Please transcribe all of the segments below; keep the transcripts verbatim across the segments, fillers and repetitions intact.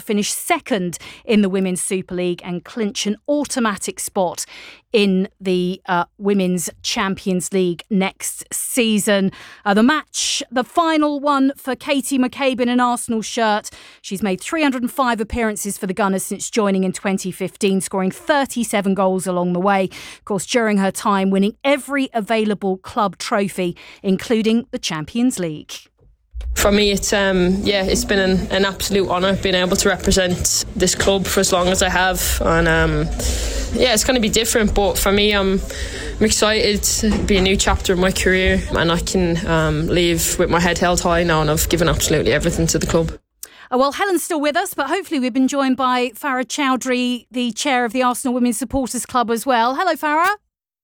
finish second in the Women's Super League and clinch an automatic spot in the uh, Women's Champions League next season. Uh, the match, the final one for Katie McCabe in an Arsenal shirt. She's made three hundred five appearances for the Gunners since joining in twenty fifteen, scoring thirty-seven goals along the way. Of course, during her time, winning every available club trophy, including the Champions League. For me, it's um, yeah, it's been an, an absolute honour being able to represent this club for as long as I have, and um, yeah, it's going to be different. But for me, I'm, I'm excited to be a new chapter in my career, and I can um, leave with my head held high now, and I've given absolutely everything to the club. Oh, well, Helen's still with us, but hopefully we've been joined by Farah Chowdhury, the chair of the Arsenal Women's Supporters Club as well. Hello, Farah.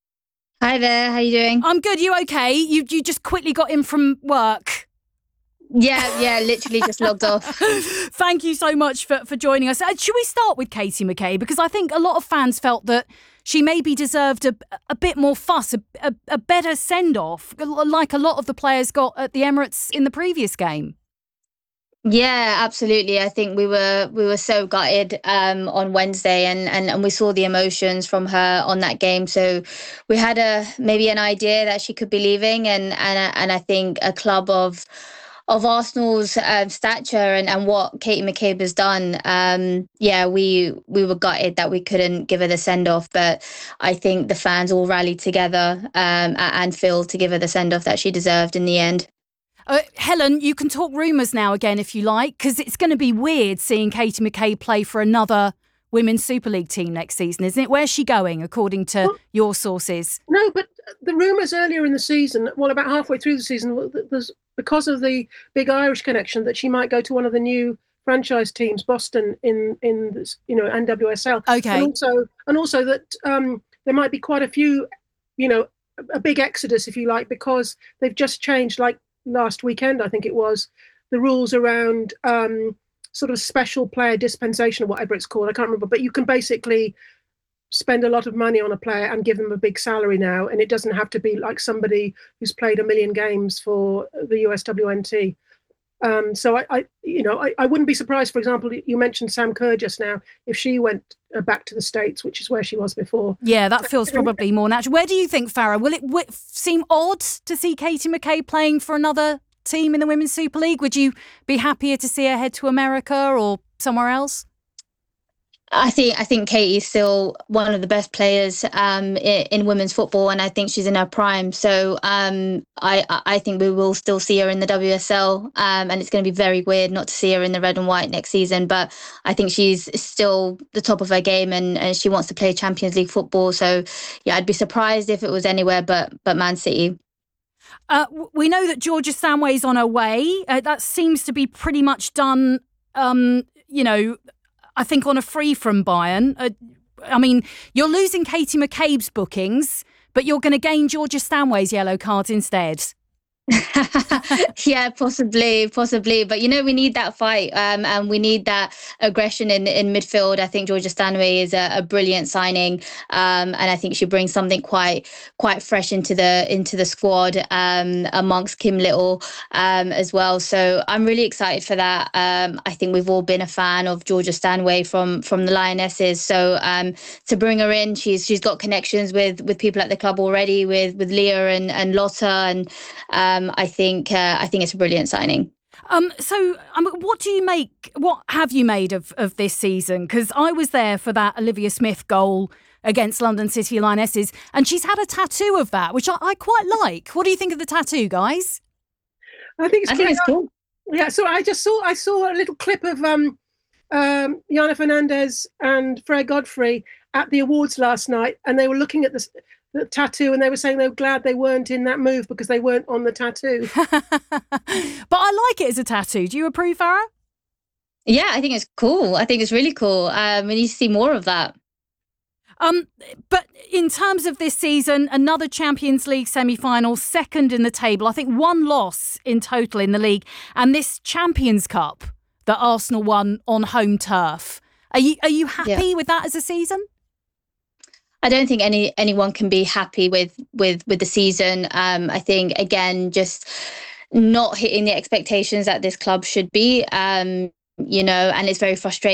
Hi there. How are you doing? I'm good. You okay? You you just quickly got in from work. Yeah, yeah, literally just logged off. Thank you so much for, for joining us. Uh, should we start with Katie McCabe? Because I think a lot of fans felt that she maybe deserved a, a bit more fuss, a, a, a better send-off, like a lot of the players got at the Emirates in the previous game. Yeah, absolutely. I think we were we were so gutted um, on Wednesday, and, and, and we saw the emotions from her on that game. So we had a maybe an idea that she could be leaving, and and and I think a club of of Arsenal's um, stature and, and what Katie McCabe has done, um, yeah, we we were gutted that we couldn't give her the send-off. But I think the fans all rallied together um, at Anfield to give her the send-off that she deserved in the end. Uh, Helen, you can talk rumours now again if you like, because it's going to be weird seeing Katie McCabe play for another Women's Super League team next season, isn't it? Where's she going, according to well, your sources? No, but the rumours earlier in the season, well, about halfway through the season, there's because of the big Irish connection that she might go to one of the new franchise teams, Boston, in in this, you know, N W S L. Okay. And also, and also that um, there might be quite a few, you know, a big exodus, if you like, because they've just changed, like last weekend, I think it was, the rules around um, sort of special player dispensation or whatever it's called. I can't remember, but you can basically spend a lot of money on a player and give them a big salary now, and it doesn't have to be like somebody who's played a million games for the U S W N T. Um, so I, I, you know, I, I wouldn't be surprised. For example, you mentioned Sam Kerr just now. If she went back to the States, which is where she was before, yeah, that feels probably more natural. Where do you think, Farah? Will it w- seem odd to see Katie McCabe playing for another team in the Women's Super League? Would you be happier to see her head to America or somewhere else? I think I think Katie's still one of the best players um, in, in women's football, and I think she's in her prime. So um, I I think we will still see her in the W S L, um, and it's going to be very weird not to see her in the red and white next season. But I think she's still the top of her game, and, and she wants to play Champions League football. So yeah, I'd be surprised if it was anywhere but but Man City. Uh, we know that Georgia Stanway's on her way. Uh, that seems to be pretty much done. Um, you know. I think on a free from Bayern. Uh, I mean, you're losing Katie McCabe's bookings, but you're going to gain Georgia Stanway's yellow cards instead. Yeah, possibly, possibly. But, you know, we need that fight um, and we need that aggression in, in midfield. I think Georgia Stanway is a, a brilliant signing, um, and I think she brings something quite quite fresh into the into the squad um, amongst Kim Little um, as well. So I'm really excited for that. Um, I think we've all been a fan of Georgia Stanway from from the Lionesses. So um, to bring her in, she's she's got connections with with people at the club already, with with Leah and, and Lotta, and um, I think uh, I think it's a brilliant signing. Um, so, um, what do you make? What have you made of, of this season? Because I was there for that Olivia Smith goal against London City Lionesses, and she's had a tattoo of that, which I, I quite like. What do you think of the tattoo, guys? I think it's, I think it's cool. Yeah, so I just saw I saw a little clip of um, um, Yana Fernandez and Freya Godfrey at the awards last night, and they were looking at the, the tattoo, and they were saying they were glad they weren't in that move because they weren't on the tattoo. But I like it as a tattoo. Do you approve, Farah? Yeah, I think it's cool. I think it's really cool. Um, we need to see more of that. Um, but in terms of this season, another Champions League semi-final, second in the table. I think one loss in total in the league, and this Champions Cup that Arsenal won on home turf. Are you are you happy yeah. with that as a season? I don't think any anyone can be happy with with with the season. Um, I think again, just not hitting the expectations that this club should be. Um, you know, and it's very frustrating.